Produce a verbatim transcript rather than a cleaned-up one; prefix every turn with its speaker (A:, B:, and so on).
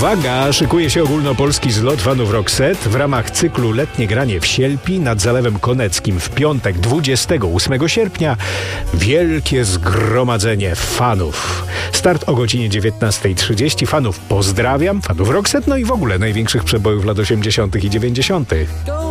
A: Uwaga! Szykuje się ogólnopolski zlot fanów Roxette w ramach cyklu Letnie granie w Sielpi nad Zalewem Koneckim w piątek dwudziestego ósmego sierpnia. Wielkie zgromadzenie fanów. Start o godzinie dziewiętnastej trzydzieści. Fanów pozdrawiam, fanów Roxette, no i w ogóle największych przebojów lat osiemdziesiątych i dziewięćdziesiątych.